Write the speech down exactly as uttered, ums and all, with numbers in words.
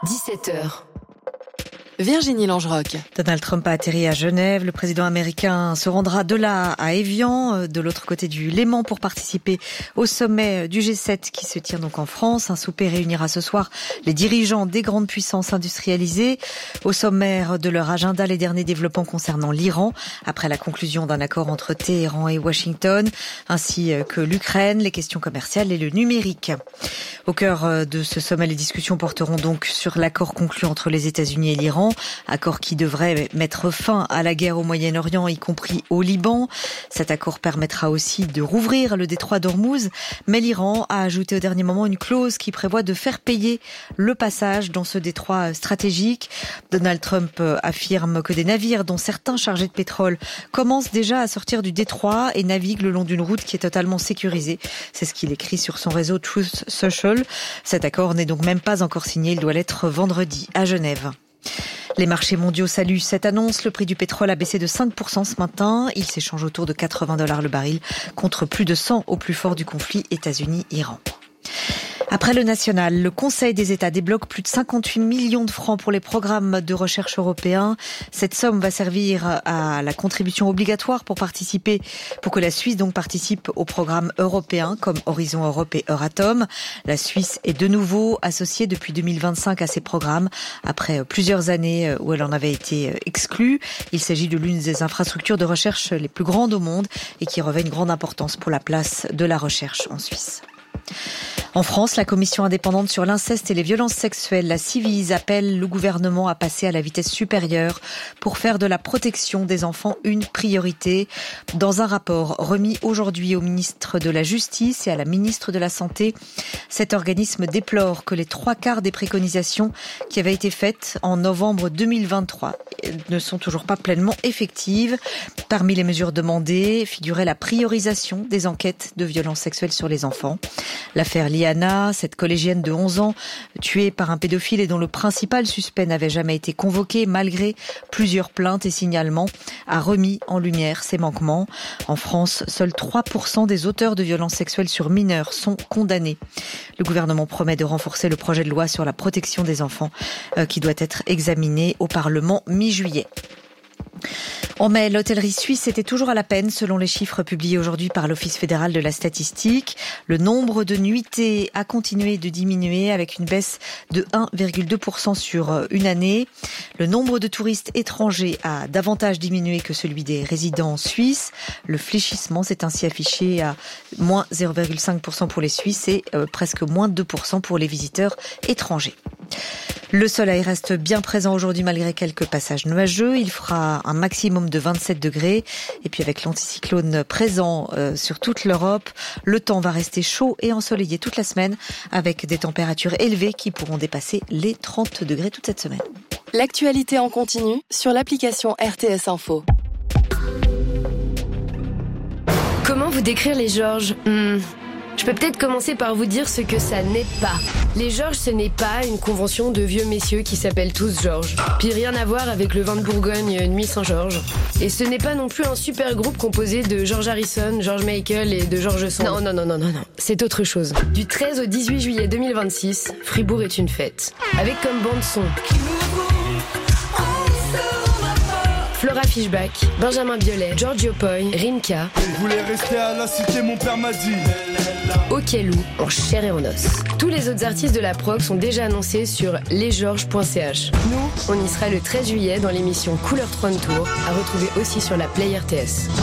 dix-sept heures. Virginie Langeroc. Donald Trump a atterri à Genève. Le président américain se rendra de là à Évian, de l'autre côté du Léman, pour participer au sommet du G sept qui se tient donc en France. Un souper réunira ce soir les dirigeants des grandes puissances industrialisées. Au sommaire de leur agenda, les derniers développements concernant l'Iran, après la conclusion d'un accord entre Téhéran et Washington, ainsi que l'Ukraine, les questions commerciales et le numérique. Au cœur de ce sommet, les discussions porteront donc sur l'accord conclu entre les États-Unis et l'Iran. Accord qui devrait mettre fin à la guerre au Moyen-Orient, y compris au Liban. Cet accord permettra aussi de rouvrir le détroit d'Ormuz, mais l'Iran a ajouté au dernier moment une clause qui prévoit de faire payer le passage dans ce détroit stratégique. Donald Trump affirme que des navires, dont certains chargés de pétrole, commencent déjà à sortir du détroit et naviguent le long d'une route qui est totalement sécurisée. C'est ce qu'il écrit sur son réseau Truth Social. Cet accord n'est donc même pas encore signé, il doit l'être vendredi à Genève. Les marchés mondiaux saluent cette annonce. Le prix du pétrole a baissé de cinq pour cent ce matin. Il s'échange autour de quatre-vingts dollars le baril contre plus de cent au plus fort du conflit États-Unis-Iran. Après le national, le Conseil des États débloque plus de cinquante-huit millions de francs pour les programmes de recherche européens. Cette somme va servir à la contribution obligatoire pour participer, pour que la Suisse donc participe aux programmes européens comme Horizon Europe et Euratom. La Suisse est de nouveau associée depuis deux mille vingt-cinq à ces programmes, après plusieurs années où elle en avait été exclue. Il s'agit de l'une des infrastructures de recherche les plus grandes au monde et qui revêt une grande importance pour la place de la recherche en Suisse. En France, la commission indépendante sur l'inceste et les violences sexuelles, la Ciivise, appelle le gouvernement à passer à la vitesse supérieure pour faire de la protection des enfants une priorité. Dans un rapport remis aujourd'hui au ministre de la Justice et à la ministre de la Santé, cet organisme déplore que les trois quarts des préconisations qui avaient été faites en novembre deux mille vingt-trois ne sont toujours pas pleinement effectives. Parmi les mesures demandées figurait la priorisation des enquêtes de violences sexuelles sur les enfants. L'affaire Liana, cette collégienne de onze ans tuée par un pédophile et dont le principal suspect n'avait jamais été convoqué malgré plusieurs plaintes et signalements, a remis en lumière ces manquements. En France, seuls trois pour cent des auteurs de violences sexuelles sur mineurs sont condamnés. Le gouvernement promet de renforcer le projet de loi sur la protection des enfants euh, qui doit être examiné au Parlement mi-juillet. En mai, l'hôtellerie suisse était toujours à la peine selon les chiffres publiés aujourd'hui par l'Office fédéral de la statistique. Le nombre de nuitées a continué de diminuer avec une baisse de un virgule deux pour cent sur une année. Le nombre de touristes étrangers a davantage diminué que celui des résidents suisses. Le fléchissement s'est ainsi affiché à moins zéro virgule cinq pour cent pour les Suisses et euh, presque moins deux pour cent pour les visiteurs étrangers. Le soleil reste bien présent aujourd'hui malgré quelques passages nuageux. Il fera un maximum de vingt-sept degrés. Et puis avec l'anticyclone présent euh, sur toute l'Europe, le temps va rester chaud et ensoleillé toute la semaine avec des températures élevées qui pourront dépasser les trente degrés toute cette semaine. L'actualité en continu sur l'application R T S Info. Comment vous décrire les Georges ? hmm. Je peux peut-être commencer par vous dire ce que ça n'est pas. Les Georges, ce n'est pas une convention de vieux messieurs qui s'appellent tous Georges. Puis rien à voir avec le vin de Bourgogne Nuit Saint-Georges. Et ce n'est pas non plus un super groupe composé de George Harrison, George Michael et de George Sand. Non, non, non, non, non, non. C'est autre chose. Du treize au dix-huit juillet deux mille vingt-six, Fribourg est une fête. Avec comme bande-son Flora Fishback, Benjamin Biolay, Giorgio Poi, Rimka. Je voulais rester à la cité, mon père m'a dit. Okelou, en chair et en os. Tous les autres artistes de la prog sont déjà annoncés sur lesgeorges point c h. Nous, on y sera le treize juillet dans l'émission Couleur Throne Tour, à retrouver aussi sur la Play R T S.